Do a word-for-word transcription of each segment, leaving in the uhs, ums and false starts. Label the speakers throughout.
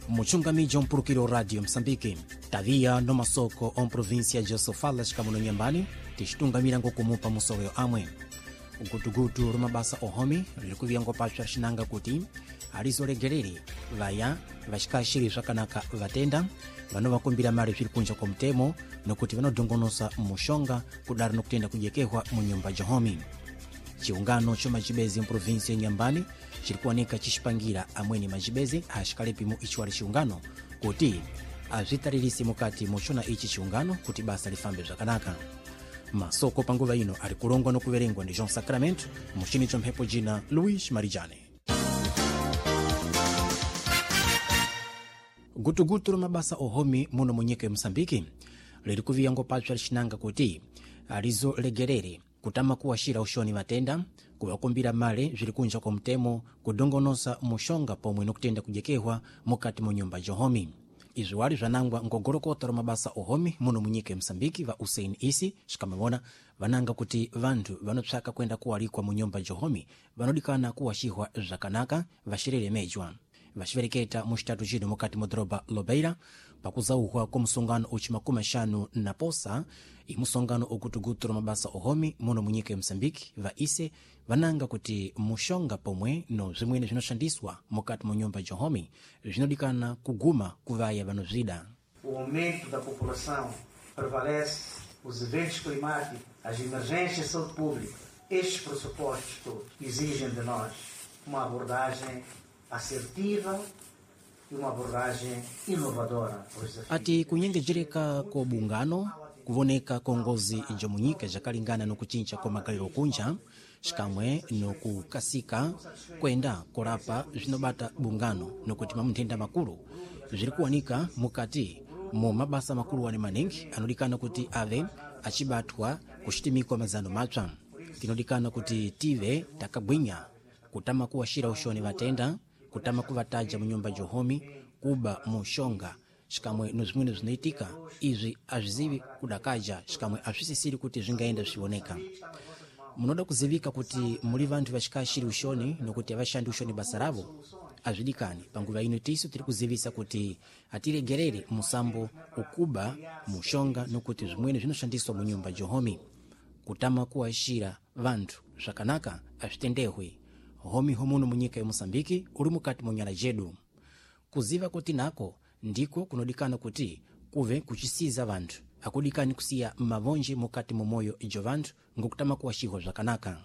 Speaker 1: muchungamiji ompulukiro radio Msambiki tavia no masoko omprovinsia de Sofala xikamuno nyambani ticitungamira ngokumupa musoweyo amwe ugutugutu rumabasa ohomi lilikuviyango pacho xinanga kuti alizolegereri vaya vaxikaxiri zvakanaka vatenda vano vakumbira mali zvilikunja komutemo nokuti vanodongonosa muxonga kudari nokutenda kujekehwa mu nyumba jahomi. Chiungano cho majibezi mprovinsi ya Nyambani chilikuwanika chixipangira amweni majibezi axikalepimu ichiwali chiungano kuti azvitaririsi mukati muchona ichi chiungano kuti basa lifambe zvakanaka. Masoko panguva ino ali kulongwa nokuverengwa ndi João Sacramento muchini cho mphepo jina Luis Marijane. Gutugutu rumabasa ohomi muno munyika ya Msambiki lilikuviyango pacho alixinanga kuti alizolegereri kutama kuwashira ushoni matenda kuwakumbira male zvilikunja kwa mtemo kudongonosa muxonga pomwe nokutenda kujekehwa mukati mu nyumba jahomi. Izwi wali zvanangwa ngogorokota rumabasa ohomi muno munyika ya Msambiki va Hussein Isi xikamavona vananga kuti vantu vanopsaka kwenda kuwalikwa mu nyumba jahomi vanodikana kuwaxihwa zvakanaka vaxirelemejwa vaxivereketa muxitatu cino mukati mu doroba Lobeira pakuzauhwa kwa musongano ucimakumi xanu na posa imusongano ugutugutu rumabasa ohomi muno munyika ya Msambiki va Ise vananga kuti muxonga pomwe no zimwene zvinoshandiswa mukati mu nyumba jahomi zvinodikana kuguma kuvaya vanozvida.
Speaker 2: O aumento da população prevalece, os eventos climáticos, as emergências de saúde pública, estes pressupostos todos exigem de nós uma abordagem assertiva e uma abordagem inovadora.
Speaker 1: Ati kunyengejereka ko bungano kuvoneka kongozi injo munyika jakalingana nokuchincha kwa magaliro kunja xikamwe nokukasika kwenda korapa zvinobata bungano nokuti mamutenda makulu zilikuwanika mukati mu mabasa makulu wane manengi anodikana kuti ave achibatwa kuxitimikwa mazano matswa tinodikana kuti tive takabwinya kutama kuwashira ushoni vatenda kutama kuvataja mu nyumba jahomi kuba muxonga xikamwe nozimwene zinoitika izvi azvizivi kudakaja xikamwe azvisisiri kuti zvingaenda zviwoneka. Munoda kuzivika kuti muli vantu vaxikaxiri ushoni nokuti avaxandi ushoni basa ravo azvidikani panguva ino tiso tiri kuzivisa kuti atilegerere musambo ukuba muxonga nokuti zimwene zvinoshandiswa mu nyumba jahomi kutama kuwaxira vantu zvakanaka azvitendehwe homi homuno munyika ya Mosambiki uli mukati mu nyala jedu kuziva kuti nako ndiko kunodikana kuti kuve kuchisiza vantu akudikani kusiya mavonje mukati mu moyo ijo vantu ngokutama kuwaxihwa zvakanaka.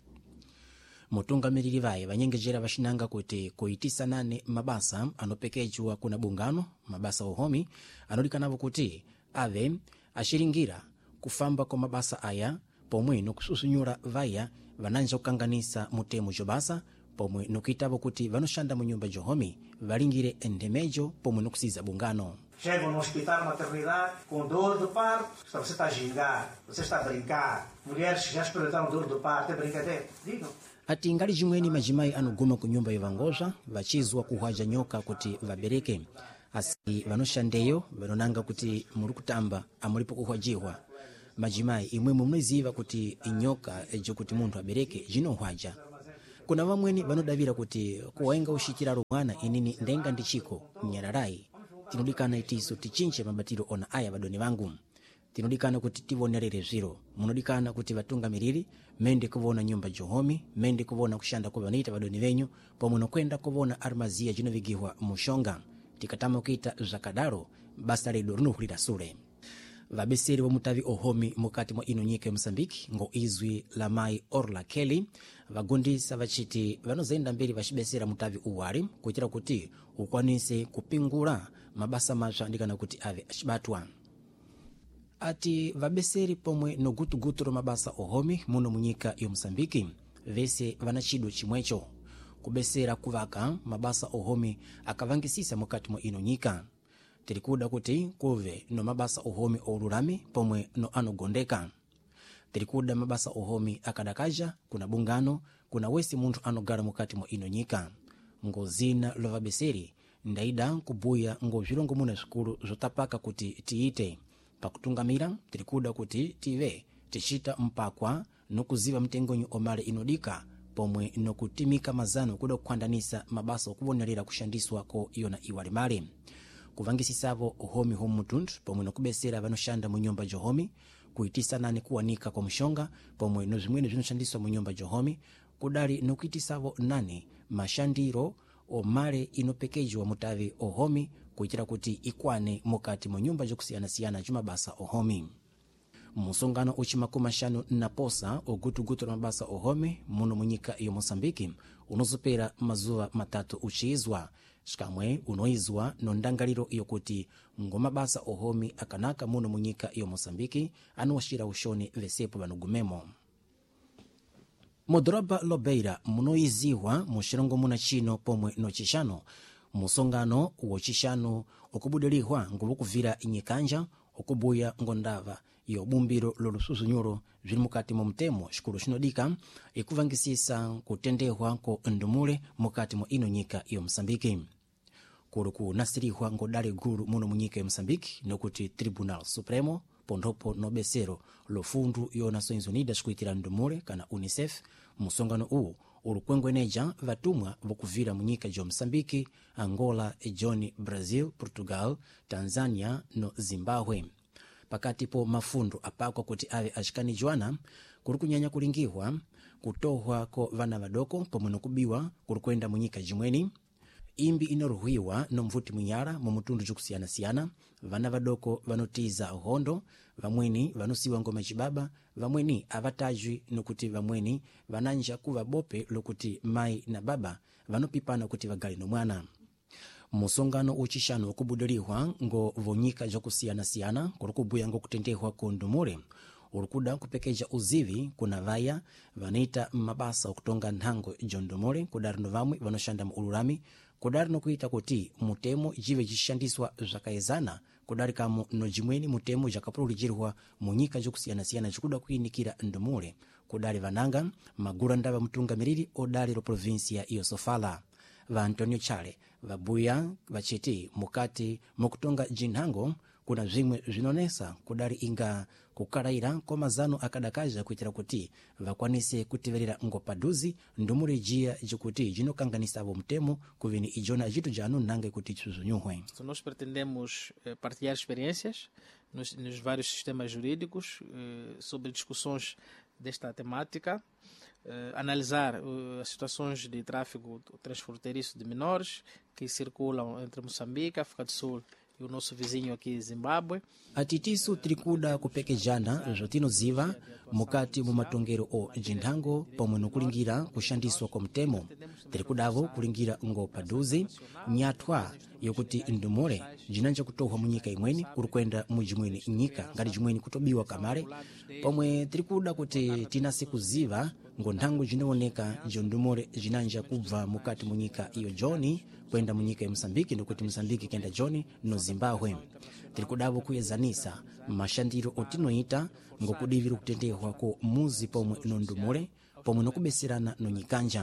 Speaker 1: Mutungamiriri vaye vanyengejera vaxinanga kuti kuitisa nane mabasa anopekejwa kuna bungano mabasa ohomi anodikanavo kuti ave axiringira kufamba kwa mabasa aya pomwe nokususunyura vaya vananja kukanganisa mutemo jobasa pomwe nokuitavo kuti vanoxanda mu nyumba jahomi valingire endemejo pomwe nokusiza bungano.
Speaker 2: Chegam no hospital maternidade com dor de parto, você está a gingar, você está a brincar. Mulheres que já experimentaram dor de parto, é brincadeira. Digam.
Speaker 1: Ati ngali jimweni majimai anoguma ku nyumba ivangoza vachizwa kuhwaja nyoka kuti vabereke asi vanoxandeyo vanonanga kuti muri kutamba amulipo kuhwajihwa majimai imwe mumweziva kuti inyoka ejo kuti munthu abereke jinohwaja. Kuna vamweni vanodavira kuti kuwaenga uxikiraro mwana inini ndenga ndichiko mnyararai tinodikana itiso tichinche mabatiro ona aya vadoni vangu tinodikana kuti tivonerere zviro munodikana kuti vatungamiriri mende kuvona nyumba jahomi mende kuvona kuxanda kuvanita vadoni venyu pomwe nokwenda kuvona armazia jinovigihwa muxonga tikatama kuita zakadaro basa ledo rinohulira sule. Vabeseri vomutavi ohomi mukati mwa ino nyika ya Msambiki ngo izwi la mai Orla Kelly vagundisa vachiti vanozenda mberi vaxibesera mutavi uwali kuitira kuti ukwanise kupingula mabasa matswa andikana kuti ave axibatwa. Ati vabeseri pomwe no gutugutu ro mabasa ohomi muno munyika ya Msambiki vese vanachido chimwecho kubesera kuvaka mabasa ohomi akavangisisa mukati mwa ino nyika. Tirikuda kuti kuve no mabasa ohomi olulami pomwe no anogondeka. Tirikuda mabasa ohomi akadakaja kuna bungano kuna wesi munthu anogara mukati mwa ino nyika. Ngozina lovabeseri ndaida kubuya ngo zilongo muna zikulu zotapaka kuti tiite pakutungamira tirikuda kuti tive tichita mpakwa nokuziva mtengonyo omale inodika pomwe nokutimika mazano kuda kukhwandanisa mabasa okubonerera kushandiswa ko iyona iwalemale kuvangisisavo uhomi homutundu pomwe nokubesera vanoshanda mu nyumba johomi kuitisanani kuwanika kwa mshonga pomwe nozimwene zinoshandiswa mu nyumba johomi kudali nokuitisavo nani mashandiro omale inopekejwa mutavi ohomi kuitira kuti ikwane mukati mu nyumba jokusiyana-siyana jumabasa ohomi. Musongano uchimakumi shanu na posa ogutugutu la mabasa ohomi muno munyika iyo Mosambiki unozopera mazuva matatu uchiizwa shikamwe unoizwa nondangaliro iyo kuti ngomabasa ohomi akanaka muno munyika iyo Mosambiki anuwashira ushoni vesepo vanugumemo. Modroba Lobeira munoiziwa mushirongo muna chino pomwe no chishano musongano wochishano okubudilihwa ngobukuvira inyikanja okubuya ngondava iyo bumbiro lolusuzunyuro zili mukati mu mtemo shikulu shinodika ikuvangisisa kutendehwa ko ndumule mukati mu ino nyika iyo Mosambiki kulu kunasirihwa ngodale gulu muno munyika iyo Mosambiki nokuti Tribunal Supremo pondopo no besero lofundu iyo Nações Unidas kuitira ndumule kana UNICEF musongano uwu ulukwengweneja vatumwa vokuvira munyika jo Mosambiki, Angola, Ejoni, Brazil, Portugal, Tanzania no Zimbabwe. Pakati po mafundu apakwa kuti ave achikanijwana kuli kunyanya kulingiwa kutohwa ko vana vadoko pomwe nokubiwa kuli kwenda munyika jimweni imbi inoruhiwa no mvuti munyara mu mutundu jokusiyana-siyana vana vadoko vanotiza hondo vamweni vanosiwa ngoma chibaba vamweni avatajwi nokuti vamweni vananja kuva bope lokuti mai na baba vanopipana kuti vagali no mwana. Musongano uchishano okubudilihwa ngo vonyika jokusiyana-siyana kuli kubuya ngo kutendehwa ko ndumule ulikuda kupekeja uzivi kuna vaya vanaita mabasa okutonga nthango jondumule kudari no vamwe vanoshanda mu ululami kudari no kuita kuti mutemo jive jishandiswa zakaezana kudari kamo no jimweni mutemo jakapululijirwa munyika jokusiyana-siyana jikuda kuinikira ndumule kudari vananga magura ndava mutunga miriri odali ro provinsia iyo Sofala va Antonio Chale vabuya vachiti mukati mukutonga jinhango kuna zimwe zinonesa kudari inga kukaraira kwa mazano akadakaja kuitira kuti vakwanise kutiverera ngopaduzi ndumule jia jikuti jinokanganisa vo mtemo kuvini ijona jitu janu nange kuti chuzunyuhwe.
Speaker 3: So, nós pretendemos eh, partilhar experiências nos, nos vários sistemas jurídicos eh, sobre discussões desta temática, eh, analisar eh, as situações de tráfico transfronteiriço de menores que circulam entre Moçambique, África do Sul e o nosso vizinho aqui, Zimbábue.
Speaker 1: Atitisu trikuda kupekejana zotinoziva mukati mu matongero o jinthango pomwe nokulingira kushandiswa kwa mtemo trikudavo kulingira ngo paduzi nyathwa yokuti ndumule jinanja kutohwa munyika imweni kulikwenda mujimweni nyika ngati jimweni kutobiwa kamare pomwe trikuda kuti tinasi kuziva ngo nthango jinaoneka jo ndumule jinanja kubva mukati munyika iyo joni kwenda munyika ya Mosambiki nokuti Mosambiki kenda joni no Zimbabwe. Trikudavo kuyezanisa mashandiro otinoita ngokudivira kutendehwa ko muzi pomwe no ndumule pomwe nokubeserana no nyikanja.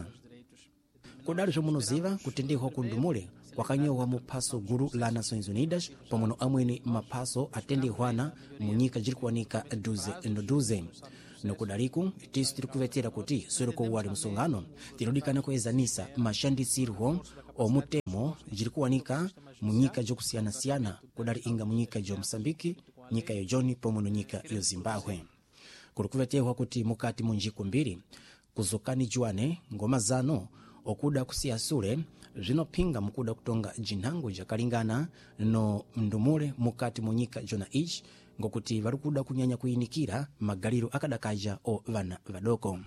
Speaker 1: Kudali zomunoziva kutendehwa ku ndumule kwakanyowa mu phaso guru la Nações Unidas pomwe no amwene maphaso atendehwana munyika jirikuwanika duze no duze. Nokudaliku tisu tirikuvetera kuti suriko wali msongano tirudikana kuezanisa mashandisirho omutemo jirikuwanika munyika jokusiyana-siyana kudali inga munyika jo Mosambiki, nyika yo joni pomwe no nyika yo Zimbabwe. Kulikuvetehwa kuti mukati munjiku mbiri kuzokani juane ngoma zano okuda kusiyasule zinopinga mukuda kutonga jinhango jakalingana no ndumule mukati munyika jona ichi ngokuti varikuda kunyanya kuinikira magaliro akadakaja o vana vadoko.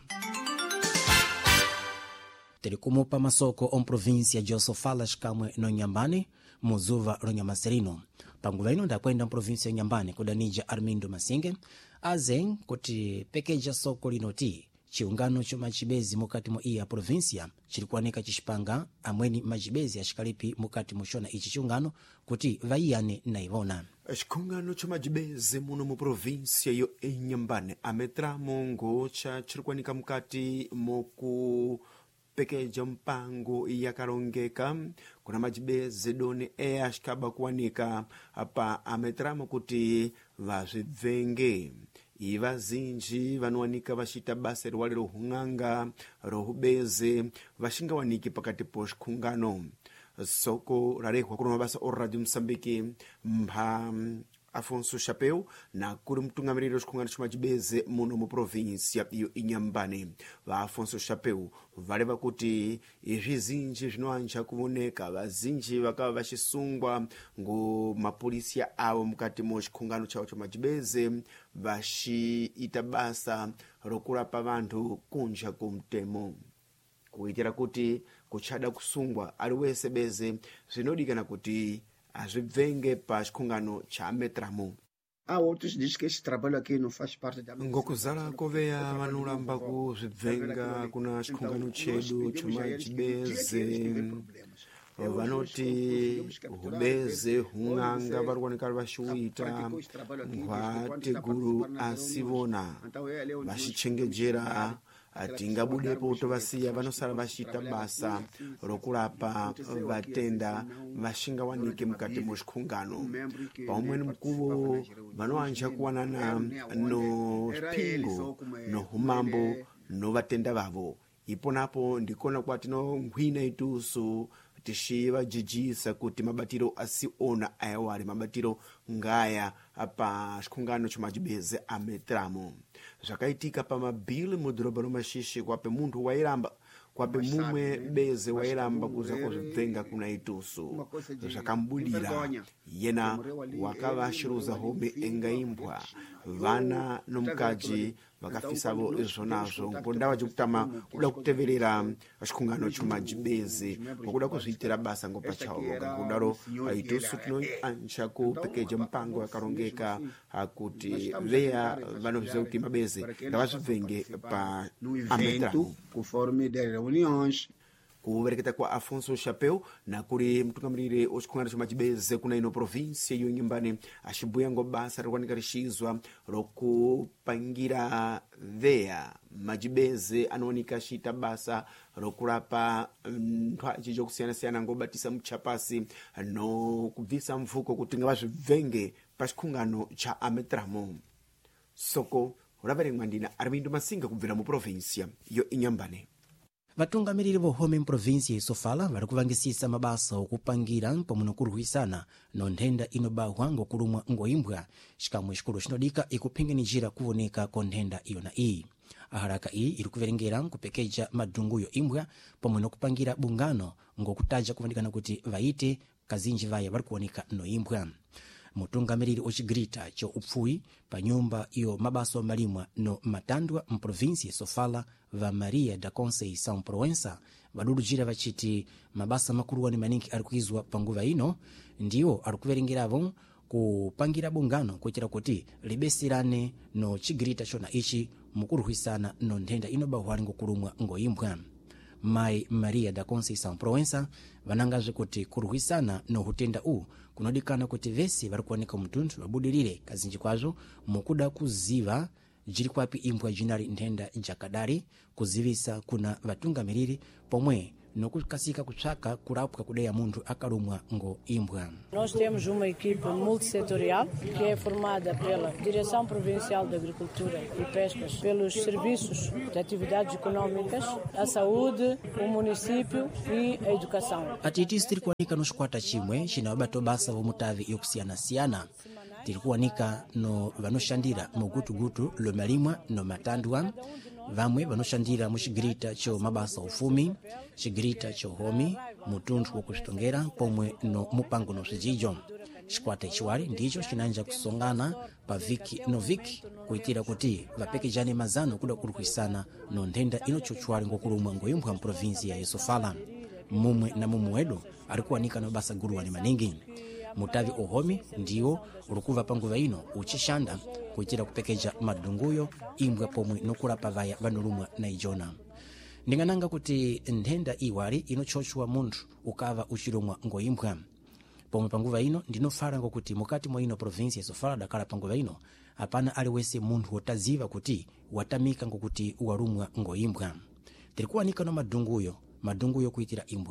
Speaker 1: Terikumupa masoko on provincia jo Sofala shikamwe no Nyambane muzuva ro Nyamaserino. Panguva ino ndakwenda provincia Nyambane kudanija Armindo Masinge azen kuti pekeja soko linoti chiungano cho machibezi mukati mu iya provincia chilikuwanika chishipanga amweni machibezi ashikalipi mukati mushona ichi chiungano kuti vaiyane na ivona.
Speaker 4: Chikungano cho machibezi muno mu provincia yo Nyambane ametramo ngocha chilikuwanika mukati moku pekeja mpango yakarongeka kuna machibezi doni e ashikaba kuwanika apa ametramo kuti vazvibvenge ivazinji vanowanika vachita basa riwali rohung'anga rohubeze vashingawaniki pakati poxikhungano. Soko rarehwa kuri mabasa o Radio Msambiki mpha Afonso Chapeu na kuri mtungamiriri wexikungano ximacibeze muno mu provinsia iyo Inhambane. Va Afonso Chapeu valeva kuti izvizinji zvinoanja kuoneka vazinji vakava vaxisungwa ngo mapolisia avo mukati moxikungano chawo xamacibeze vaxiita basa rokurapa vantu kunja kumtemo kuitira kuti kuchada kusungwa ali wese beze zvinodikana kuti azvibvenge pa xikungano cha Ametramo.
Speaker 5: Há outros que dizem que esse trabalho aqui não faz parte da
Speaker 4: ngokuzala koveya vanolamba kuzvibvenga kuna xikungano chedu chomacibeze vanoti hubeze hung'anga vari kuoneka vaxiwita ngwateguru asivona vaxichengetjera tingabudepo tovasiya vanosala vaxiita basa rokurapa vatenda vaxingawanike mukati moxikhungano. Paumwene mkuvo vanoanja kuwanana no xiphingo no humambo no vatenda vavo. Ipo napo ndikona kwa tinonghwina itusu tixiva jijisa kuti mabatiro asiona ayawali mabatiro ngaya pa xikhungano xomacibeze Ametramo. Zvakaitika pa mabhili mudhorobha romaxishi kwape munthu wairamba kwape mumwe beze wairamba kuza kuzvibvenga kuna itusu zvakambudira yena wakava axiruza home engaimbwa vana nomukadzi vakafisavo izvonazvo ngondawa dzekutama kuda kuteverera xikhungano xomacibeze wakuda kuzviitira basa ngopachawo ngakudaro itusu tinoanja kupekeja mpango yakarongeka kuti veya vanovziva kuti mabeze ngavazvibvenge pa Ametramo
Speaker 5: conforme das reuniões.
Speaker 4: Kuvereketa kwa Afonso Chapeu na kuri mtungamiriri oxikhungano xomacibeze kuna ino provinsia iyo Inhambane axibuya ngo basa rikuwanika rixizwa rokupangira veya macibeze anowanika axiita basa rokurapa nthwaci cokusiyana-siyana ngobatisa mutchapasi no kubvisa mvuko kuti ngavazvibvenge pa xikhungano cha Ametramo. Soko ulaverengwa ndina Armindo Masinga kubvira mu provinsia iyo Inhambane.
Speaker 1: vatungamiriri vohome mprovinsia isofala vari kuvangisisa mabasa okupangira pamuno kurwisana no nthenda inobahwa ngokulumwa ngoimbwa xikamwe xikulu xinodika ikuphinganijira kuwoneka ko nthenda iyo na iyi. Aharaka iyi iri kuverengera kupekeja madunguyo imbwa pamwe nokupangira bungano ngokutaja kuvanikana kuti vaite kazinji vaya vari kuwoneka no imbwa. Mutungamiriri oxigrita cho upfui pa nyumba iyo mabasa malimwa no matandwa mprovinsia isofala va Maria da Conceição Proença vadudujira vachiti mabasa makuruwani maningi ari kuizwa panguva ino ndiwo ari kuverengeravo kupangira bungano kuitira kuti libesirane no chigrita chona ichi mukurwisana no nthenda inobahwali ngokulumwa ngoimbwa. Mai Maria da Conceição Proença vanangazve kuti kurwisana no hutenda u kunodikana kuti vesi vari kuoneka mtundu vabudirire kazinji kwazo mukuda kuziva jiri kwapi imbwa jinali nthenda jakadari kuzivisa kuna vatungamiriri pomwe nokukasika kutsvaka kurapwa kudeya munthu akalumwa ngo imbwa.
Speaker 6: Nós temos uma equipe multissetorial que é formada pela Direção Provincial de Agricultura e Pescas, pelos serviços de atividades econômicas, a saúde, o município e a educação.
Speaker 1: Atiti tiri kuwanika no xikwata chimwe xina vabato basa vomutavi yokusiyana-siyana. Tiri kuwanika no vanoxandira mugutugutu lomalimwa no matandwa vamwe vanoxandira muxigrita cho mabasa ufumi xigrita cho homi mutundu wokuxitongera pomwe no mupango no swijijo. Xikwata ixiwali ndicho xinanja kusongana pa viki no viki kuitira kuti vapekejane mazano kuda kurwisana no nthenda inochochwali ngokulumwa ngoimbwa mprovinsia ya Sofala. Mumwe na mumwe wedu ari kuwanika no basa guruwani maningi. Mutavi ohomi ndiwo urukuva panguva ino uchishanda kuitira kupekeja madunguyo imbwa pomwe nokurapa vaya vanolumwa na ijona. Ndingananga kuti nthenda iwali inochochwa munthu ukava uchilumwa ngoimbwa. Pomwe panguva ino ndinofala ngokuti mukati mwa ino provinsia Sofala dakala panguva ino apana ali wese munthu wotaziva kuti watamika ngokuti walumwa ngoimbwa. Tiri kuwanika no madunguyo madunguyo kuitira imbwa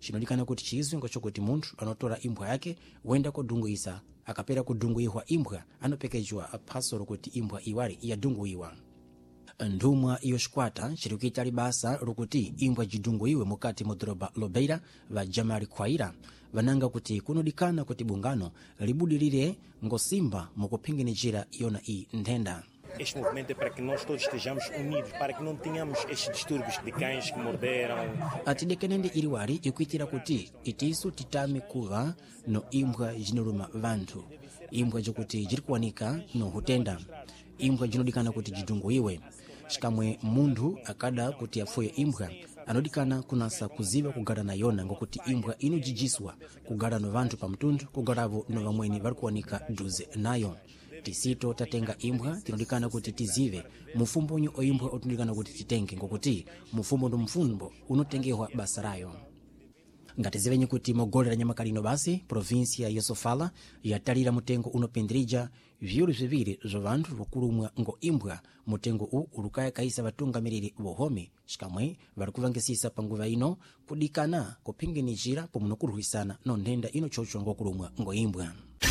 Speaker 1: chinodikana kuti chizwi ngochokuti munthu anotora imbwa yake wenda kudunguisa akapera kudunguihwa imbwa anopekejwa phasolo kuti imbwa iwali yadunguiwa. Ndumwa yoxikwata chiri kuita libasa lokuti imbwa jidunguiwe mukati mu doroba lobeira va Jamali Khwaira vananga kuti kunodikana kuti bungano libudilire ngosimba mukuphinginikira yona iyi nthenda.
Speaker 7: Este movimento é para que nós todos estejamos unidos, para que não tenhamos estes distúrbios de cães que morderam.
Speaker 1: Atidekenende iliwali ikuitira kuti itiso titame kuva no imbwa jinoluma vanthu, imbwa jokuti jirikuwanika no hutenda, imbwa jinodikana kuti jidunguiwe. Shikamwe munthu akada kuti afuye imbwa anodikana kunasa kuziva kugala na yona ngokuti imbwa inojijiswa kugala no vanthu pa mtundu kugalavo no vamweni varikuwanika duze nayo. Tisito tatenga imbwa tinodikana kuti tizive mufumbonyo oimbwa otinodikana kuti titenge ngokuti mufumbo ndo mfumbo unotengehwa basa rayo. Ngati zivenye kuti mogolera nyamakalino basi provinsia yosofala yatalira mutengo unopendrija vyulu viviri zvo vanthu vokulumwa ngo imbwa mutengo u ulukaya kaisa vatungamiriri vohome shikamwe vari kuvangisisa panguva ino kudikana kuphinginikira pomuno kurwisana no nthenda ino chocho ngokulumwa ngo imbwa.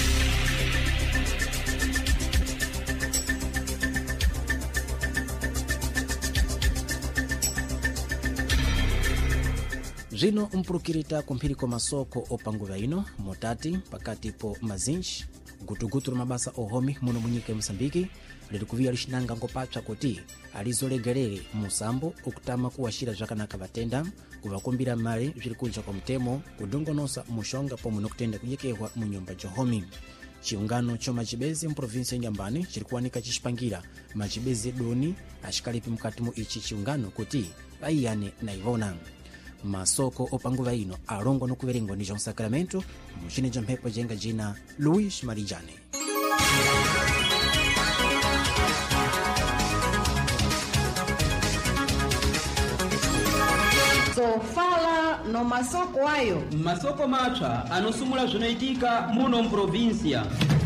Speaker 1: Zino mpurukirita kumphiriko masoko opanguva ino motati pakati po mazinji gutugutu la mabasa ohomi muno munyika ya Mosambiki liri kuviya lishinanga ngopatsa kuti alizolegerere musambo okutama kuwashira zvakanaka vatenda kuvakumbira mali zviri kunja kwa mtemo kudongonosa mushonga pomuno kutenda kunyekehwa mu nyumba johomi. Chiungano cho machibezi mprovinsi ya Nyambani chiri kuwanika chichipangira machibezi doni ashikalipi mukati mu ichi chiungano kuti vaiyane na ivona. Masoko opanguva ino alongo no kuverengwa ndi João Sacramento muchine ja mphepo jenga jina Luis Marijane.
Speaker 8: So fala no masoko ayo
Speaker 9: masoko matsva anosumula zvinoitika muno muprovinsia.